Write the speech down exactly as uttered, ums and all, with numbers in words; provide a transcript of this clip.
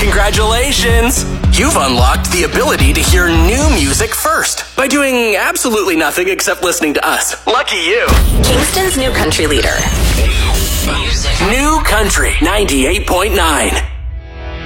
Congratulations! You've unlocked the ability to hear new music first by doing absolutely nothing except listening to us. Lucky you. Kingston's new country leader. New Country ninety-eight point nine.